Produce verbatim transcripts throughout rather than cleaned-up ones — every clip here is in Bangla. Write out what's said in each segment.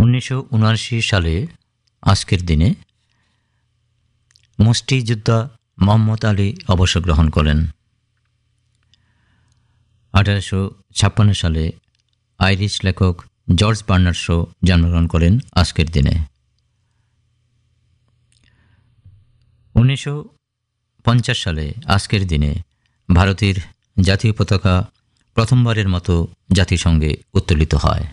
উনিশশো উনআশি সালে আজকের দিনে মুষ্টিযোদ্ধা মোহাম্মদ আলী অবসর গ্রহণ করেন। আঠারোশো ছাপ্পান্ন সালে আইরিশ লেখক জর্জ বার্নার্ড শো জন্মগ্রহণ করেন আজকের দিনে। উনিশশো পঞ্চাশ সালে আজকের দিনে ভারতের জাতীয় পতাকা প্রথমবারের মতো জাতিসংঘে উত্তোলিত হয়।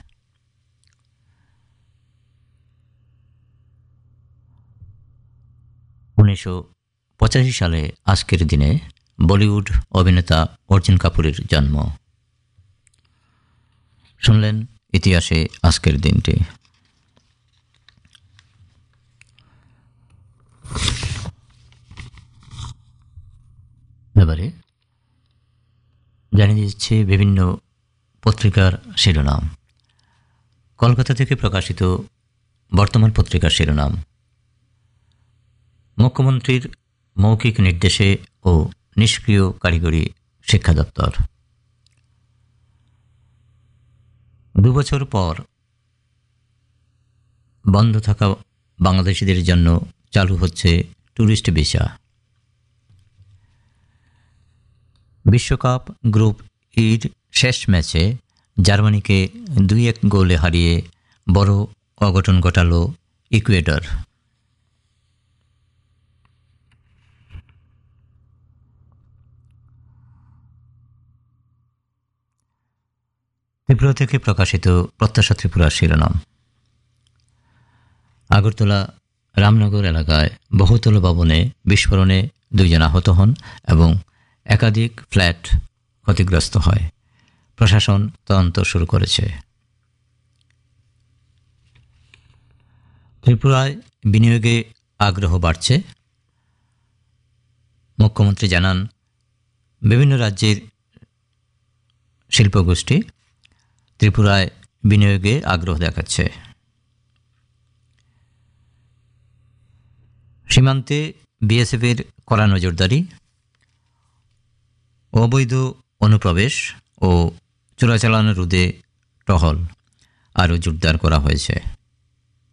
উনিশশো পঁচাশি সালে আজকের দিনে বলিউড অভিনেতা অর্জুন কাপুরের জন্ম। শুনলেন ইতিহাসে আজকের দিনটি। এবারে জানিয়ে দিচ্ছি বিভিন্ন পত্রিকার শিরোনাম। কলকাতা থেকে প্রকাশিত বর্তমান পত্রিকার শিরোনাম: মুখ্যমন্ত্রীর মৌখিক নির্দেশে ও নিষ্ক্রিয় কারিগরি শিক্ষা দপ্তর। দুবছর পর বন্ধ থাকা বাংলাদেশিদের জন্য চালু হচ্ছে ট্যুরিস্ট ভিসা। বিশ্বকাপ গ্রুপ ইর শেষ ম্যাচে জার্মানিকে দুই এক গোলে হারিয়ে বড় অঘটন ঘটাল ইকুয়েডর। ত্রিপুরা থেকে প্রকাশিত প্রত্যাশা ত্রিপুরার শিরোনাম: আগরতলা রামনগর এলাকায় বহুতল ভবনে বিস্ফোরণে দুইজন আহত হন এবং একাধিক ফ্ল্যাট ক্ষতিগ্রস্ত হয়। প্রশাসন তদন্ত শুরু করেছে। ত্রিপুরায় বিনিয়োগে আগ্রহ বাড়ছে। মুখ্যমন্ত্রী জানান, বিভিন্ন রাজ্যের শিল্পগোষ্ঠী ত্রিপুরায় বিনিয়োগে আগ্রহ দেখাচ্ছে। সীমান্তে বিএসএফের কড়া নজরদারি, অবৈধ অনুপ্রবেশ ও চোরাচালান রোধে টহল আরও জোরদার করা হয়েছে।